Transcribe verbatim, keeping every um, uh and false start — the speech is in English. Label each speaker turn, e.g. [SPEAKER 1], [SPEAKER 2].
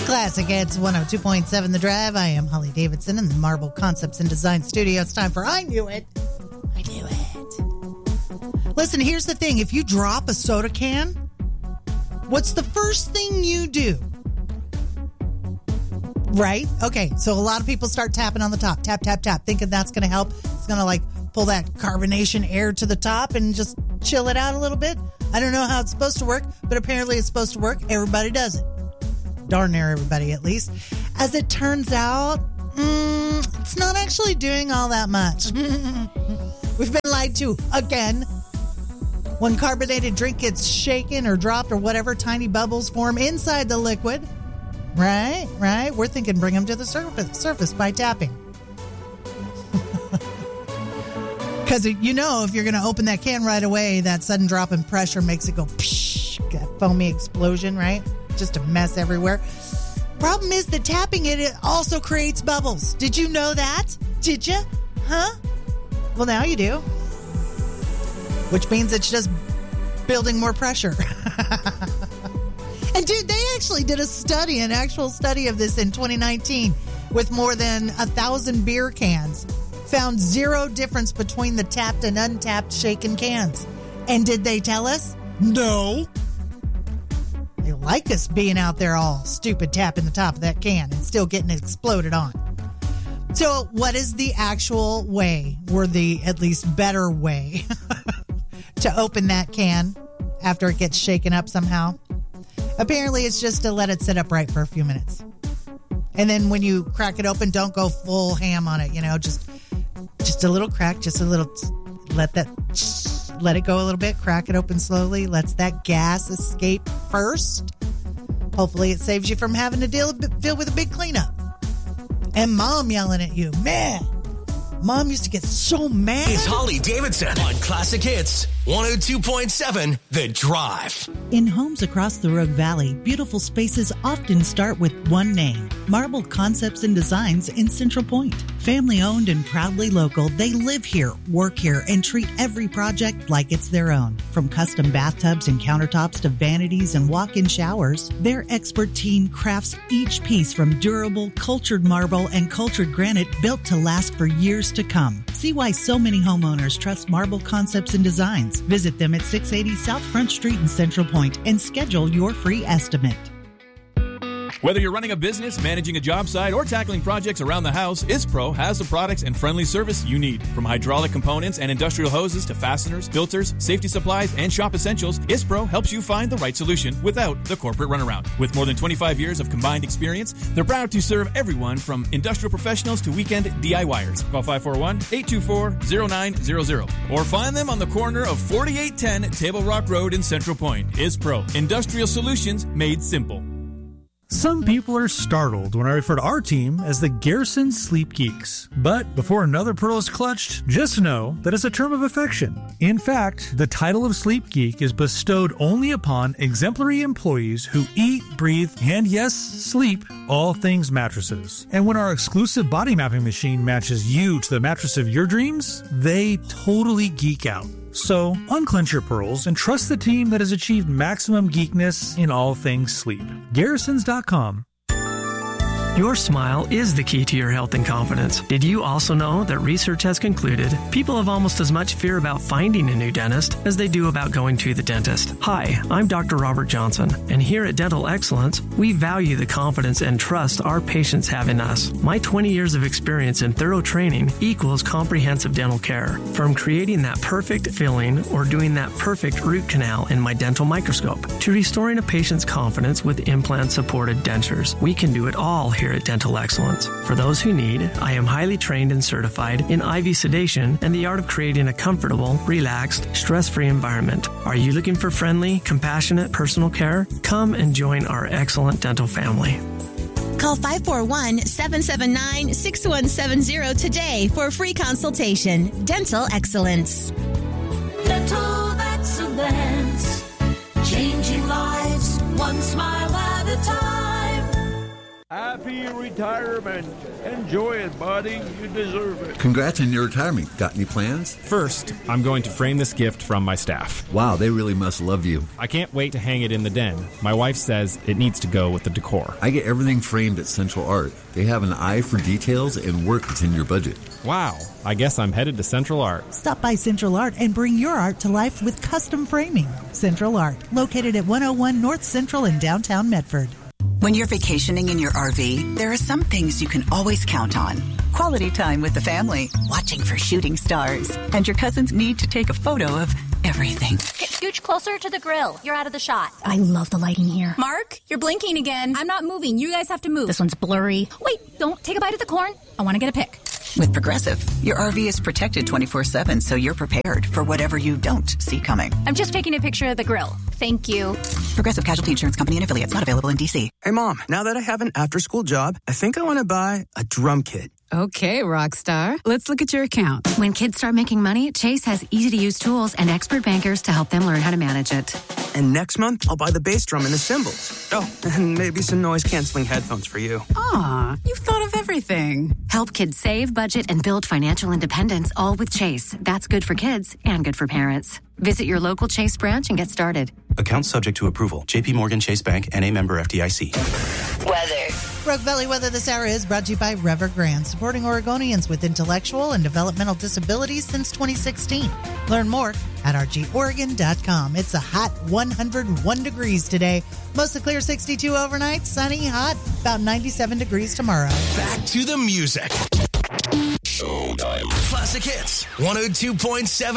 [SPEAKER 1] Classic Hits one oh two point seven The Drive. I am Holly Davidson in the Marble Concepts and Design Studio. It's time for I Knew It. I Knew It. Listen, here's the thing. If you drop a soda can, what's the first thing you do? Right? Okay, so a lot of people start tapping on the top. Tap, tap, tap. Thinking that's going to help. It's going to, like, pull that carbonation air to the top and just chill it out a little bit. I don't know how it's supposed to work, but apparently it's supposed to work. Everybody does it. Darn near everybody, at least. As it turns out, mm, it's not actually doing all that much. We've been lied to again. When carbonated drink gets shaken or dropped or whatever, tiny bubbles form inside the liquid. Right, right. We're thinking bring them to the surface, surface by tapping. Because, you know, if you're going to open that can right away, that sudden drop in pressure makes it go psh, that foamy explosion, right? Just a mess everywhere. Problem is that tapping it, it also creates bubbles. Did you know that? Did you? Huh? Well, now you do. Which means it's just building more pressure. And dude, they actually did a study, an actual study of this in twenty nineteen with more than a thousand beer cans. Found zero difference between the tapped and untapped shaken cans. And did they tell us? No. They like us being out there all stupid tapping the top of that can and still getting exploded on. So what is the actual way, or the at least better way, to open that can after it gets shaken up somehow? Apparently it's just to let it sit upright for a few minutes. And then when you crack it open, don't go full ham on it, you know, just just a little crack, just a little, let that, let it go a little bit, crack it open slowly, lets that gas escape first. Hopefully it saves you from having to deal, deal with a big cleanup. And mom yelling at you, man. Mom used to get so mad.
[SPEAKER 2] It's Holly Davidson on Classic Hits one oh two point seven The Drive.
[SPEAKER 3] In homes across the Rogue Valley, beautiful spaces often start with one name, Marble Concepts and Designs in Central Point. Family owned and proudly local, they live here, work here, and treat every project like it's their own. From custom bathtubs and countertops to vanities and walk-in showers, their expert team crafts each piece from durable, cultured marble and cultured granite built to last for years to come. See why so many homeowners trust Marble Concepts and Designs. Visit them at six eighty South Front Street in Central Point and schedule your free estimate.
[SPEAKER 4] Whether you're running a business, managing a job site, or tackling projects around the house, ISPRO has the products and friendly service you need. From hydraulic components and industrial hoses to fasteners, filters, safety supplies, and shop essentials, ISPRO helps you find the right solution without the corporate runaround. With more than twenty-five years of combined experience, they're proud to serve everyone from industrial professionals to weekend DIYers. Call five four one, eight two four, zero nine zero zero or find them on the corner of forty-eight ten Table Rock Road in Central Point. ISPRO, industrial solutions made simple.
[SPEAKER 5] Some people are startled when I refer to our team as the Garrison Sleep Geeks. But before another pearl is clutched, just know that it's a term of affection. In fact, the title of Sleep Geek is bestowed only upon exemplary employees who eat, breathe, and yes, sleep all things mattresses. And when our exclusive body mapping machine matches you to the mattress of your dreams, they totally geek out. So, unclench your pearls and trust the team that has achieved maximum geekness in all things sleep. Garrisons dot com.
[SPEAKER 6] Your smile is the key to your health and confidence. Did you also know that research has concluded people have almost as much fear about finding a new dentist as they do about going to the dentist? Hi, I'm Doctor Robert Johnson, and here at Dental Excellence, we value the confidence and trust our patients have in us. My twenty years of experience and thorough training equals comprehensive dental care. From creating that perfect filling or doing that perfect root canal in my dental microscope to restoring a patient's confidence with implant-supported dentures, we can do it all here at Dental Excellence. For those who need, I am highly trained and certified in I V sedation and the art of creating a comfortable, relaxed, stress-free environment. Are you looking for friendly, compassionate personal care? Come and join our excellent dental family.
[SPEAKER 7] Call five four one, seven seven nine, six one seven zero today for a free consultation. Dental Excellence.
[SPEAKER 8] Dental Excellence. Changing lives, one smile at a time.
[SPEAKER 9] Happy your retirement. Enjoy it, buddy. You deserve it.
[SPEAKER 10] Congrats on your retirement. Got any plans?
[SPEAKER 11] First, I'm going to frame this gift from my staff.
[SPEAKER 10] Wow, they really must love you.
[SPEAKER 11] I can't wait to hang it in the den. My wife says it needs to go with the decor.
[SPEAKER 10] I get everything framed at Central Art. They have an eye for details and work within your budget.
[SPEAKER 11] Wow, I guess I'm headed to Central Art.
[SPEAKER 3] Stop by Central Art and bring your art to life with custom framing. Central Art, located at one oh one North Central in downtown Medford.
[SPEAKER 12] When you're vacationing in your R V, there are some things you can always count on. Quality time with the family, watching for shooting stars, and your cousin's need to take a photo of everything.
[SPEAKER 13] Get scooch closer to the grill. You're out of the shot.
[SPEAKER 14] I love the lighting here.
[SPEAKER 13] Mark, you're blinking again.
[SPEAKER 14] I'm not moving. You guys have to move.
[SPEAKER 13] This one's blurry. Wait, don't take a bite of the corn. I want to get a pic.
[SPEAKER 12] With Progressive, your R V is protected twenty-four seven, so you're prepared for whatever you don't see coming.
[SPEAKER 13] I'm just taking a picture of the grill. Thank you.
[SPEAKER 12] Progressive Casualty Insurance Company and affiliates, not available in D C.
[SPEAKER 15] Hey, Mom, now that I have an after-school job, I think I want to buy a drum kit.
[SPEAKER 16] Okay, Rockstar. Let's look at your account. When kids start making money, Chase has easy-to-use tools and expert bankers to help them learn how to manage it.
[SPEAKER 15] And next month, I'll buy the bass drum and the cymbals. Oh, and maybe some noise-canceling headphones for you.
[SPEAKER 16] Aw, you've thought of everything. Help kids save, budget, and build financial independence, all with Chase. That's good for kids and good for parents. Visit your local Chase branch and get started.
[SPEAKER 17] Account subject to approval. J P Morgan Chase Bank, N A member F D I C.
[SPEAKER 1] Weather. Rogue Valley Weather this hour is brought to you by Evergrande, supporting Oregonians with intellectual and developmental disabilities since twenty sixteen. Learn more at r g oregon dot com. It's a hot one hundred one degrees today. Mostly clear sixty-two overnight, sunny, hot, about ninety-seven degrees tomorrow.
[SPEAKER 2] Back to the music. Showtime. Classic Hits one oh two point seven.